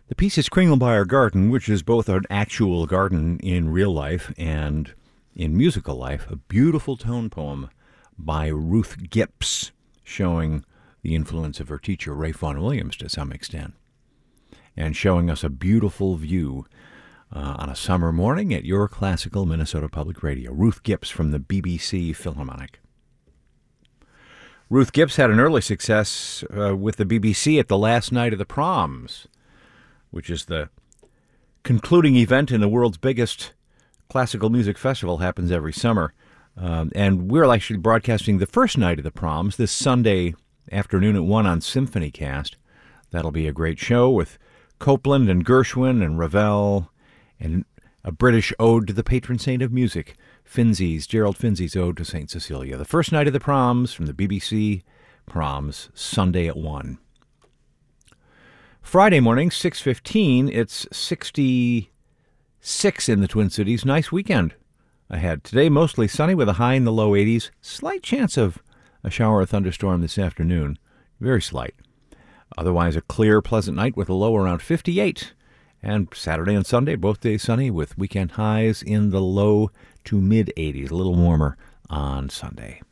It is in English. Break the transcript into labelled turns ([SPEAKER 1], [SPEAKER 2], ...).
[SPEAKER 1] The piece is Kringlemeyer Garden, which is both an actual garden in real life and in musical life, a beautiful tone poem by Ruth Gipps, showing the influence of her teacher, Ray Vaughan Williams, to some extent, and showing us a beautiful view on a summer morning at your classical Minnesota Public Radio. Ruth Gipps from the BBC Philharmonic. Ruth Gipps had an early success with the BBC at the last night of the Proms, which is the concluding event in the world's biggest classical music festival. Happens every summer. And we're actually broadcasting the first night of the Proms this Sunday afternoon at 1 on SymphonyCast. That'll be a great show with Copland and Gershwin and Ravel and a British ode to the patron saint of music, Gerald Finzi's Ode to St. Cecilia. The first night of the Proms from the BBC Proms, Sunday at 1. Friday morning, 6:15, it's 66 in the Twin Cities. Nice weekend ahead. Today, mostly sunny with a high in the low 80s. Slight chance of a shower or thunderstorm this afternoon. Very slight. Otherwise, a clear, pleasant night with a low around 58. And Saturday and Sunday, both days sunny with weekend highs in the low to mid 80s. A little warmer on Sunday.